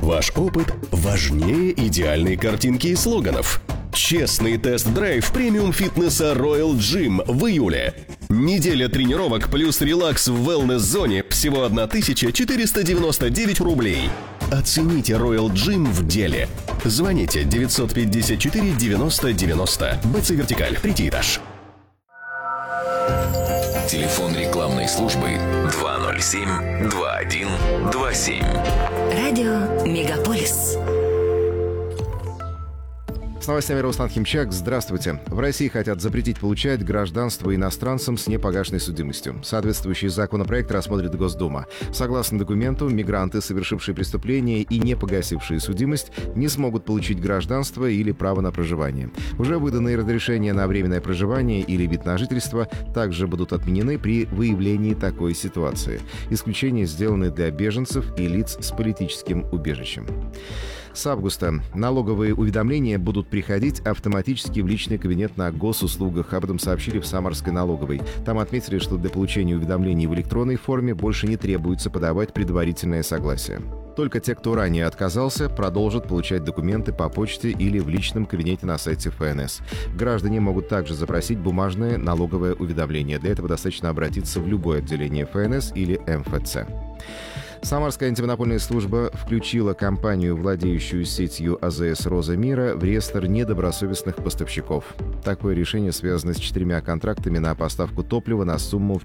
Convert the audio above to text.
Ваш опыт важнее идеальной картинки и слоганов. Честный тест-драйв премиум-фитнеса Royal Gym в июле. Неделя тренировок плюс релакс в wellness-зоне всего 1499 рублей. Оцените Royal Gym в деле. Звоните 954 90 90. БЦ Вертикаль, 3 этаж. Телефон рекламной службы 207-2127. Радио Мегаполис. С новостями Руслан Химчак. Здравствуйте. В России хотят запретить получать гражданство иностранцам с непогашенной судимостью. Соответствующий законопроект рассмотрит Госдума. Согласно документу, мигранты, совершившие преступление и не погасившие судимость, не смогут получить гражданство или право на проживание. Уже выданные разрешения на временное проживание или вид на жительство также будут отменены при выявлении такой ситуации. Исключения сделаны для беженцев и лиц с политическим убежищем. С августа налоговые уведомления будут приходить автоматически в личный кабинет на госуслугах. Об этом сообщили в Самарской налоговой. Там отметили, что для получения уведомлений в электронной форме больше не требуется подавать предварительное согласие. Только те, кто ранее отказался, продолжат получать документы по почте или в личном кабинете на сайте ФНС. Граждане могут также запросить бумажное налоговое уведомление. Для этого достаточно обратиться в любое отделение ФНС или МФЦ. Самарская антимонопольная служба включила компанию, владеющую сетью АЗС «Роза Мира», в реестр недобросовестных поставщиков. Такое решение связано с 4 контрактами на поставку топлива на сумму в